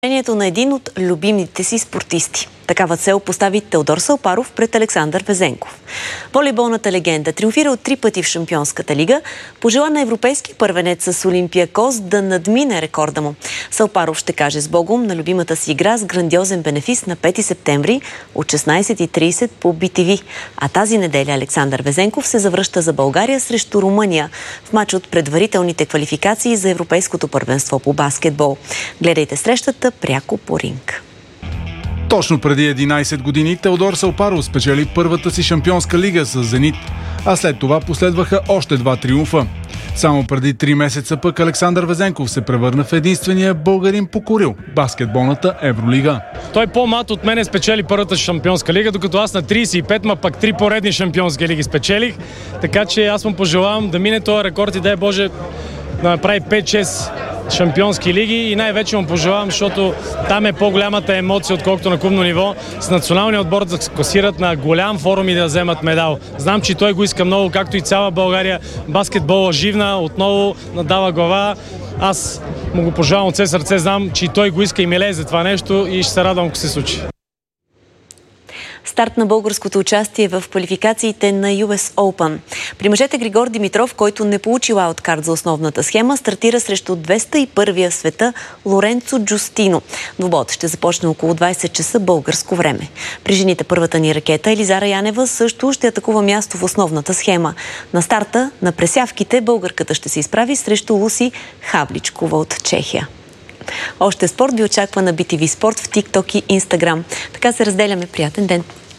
На един от любимите си спортисти. Такава цел постави Теодор Салпаров пред Александър Везенков. Волейболната легенда триумфира от 3 пъти в Шампионската лига, пожела на европейски първенец с Олимпиакос да надмине рекорда му. Салпаров ще каже с Богом на любимата си игра с грандиозен бенефис на 5 септември от 16:30 по BTV. А тази неделя Александър Везенков се завръща за България срещу Румъния в мач от предварителните квалификации за Европейското първенство по баскетбол. Гледайте срещата пряко по Ринг. Точно преди 11 години Теодор Салпаров спечели първата си шампионска лига с Зенит, а след това последваха още 2 триумфа. Само преди 3 месеца пък Александър Везенков се превърна в единствения българин покорил баскетболната Евролига. Той по-млад от мене спечели първата шампионска лига, докато аз на 35, пък 3 поредни шампионски лиги спечелих. Така че аз му пожелавам да мине този рекорд и дай Боже да направи 5-6 шампионски лиги и най-вече му пожелавам, защото там е по-голямата емоция, отколкото на клубно ниво, с националния отбор да се класират на голям форум и да вземат медал. Знам, че той го иска много, както и цяла България. Баскетбола живна, отново надава глава. Аз му го пожелавам от все сърце, знам, че и той го иска и милее за това нещо и ще се радвам, ако се случи. Старт на българското участие в квалификациите на US Open. При мъжете Григор Димитров, който не получи лаудкарт за основната схема, стартира срещу 201-я в света Лоренцо Джустино. Двубоят ще започне около 20 часа българско време. При жените първата ни ракета Елизара Янева също ще атакува място в основната схема. На старта на пресявките българката ще се изправи срещу Луси Хавличкова от Чехия. Още спорт ви очаква на BTV Спорт в TikTok и Instagram. Така се разделяме. Приятен ден!